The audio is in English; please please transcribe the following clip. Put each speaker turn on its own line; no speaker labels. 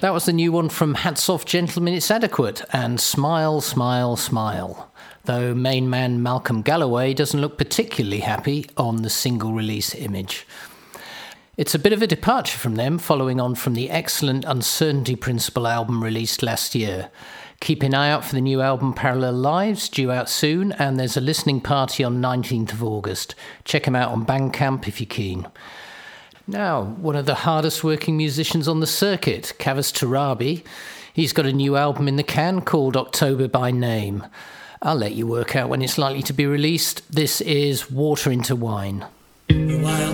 That was the new one from Hats Off Gentlemen, It's Adequate, and Smile, Smile, Smile. Though main man Malcolm Galloway doesn't look particularly happy on the single release image. It's a bit of a departure from them, following on from the excellent Uncertainty Principle album released last year. Keep an eye out for the new album Parallel Lives, due out soon, and there's a listening party on 19th of August. Check them out on Bandcamp if you're keen. Now, one of the hardest working musicians on the circuit, Kavus Torabi, he's got a new album in the can called October by Name. I'll let you work out when it's likely to be released. This is Water into Wine.